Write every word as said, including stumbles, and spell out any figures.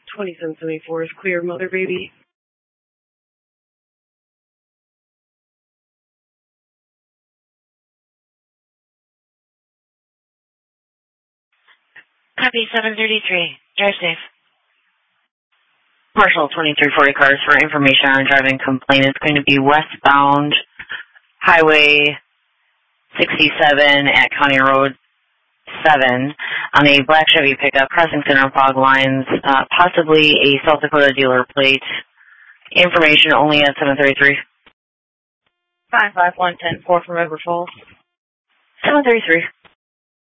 twenty-seven seventy-four is clear, mother baby. Copy seven thirty-three. Drive safe. Marshall twenty-three forty cars for information on driving complaint. It's going to be westbound Highway sixty-seven at County Road seven on a black Chevy pickup crossing center fog lines, uh, possibly a South Dakota dealer plate. Information only at seven thirty-three. five five one ten four from River Falls. seven thirty-three.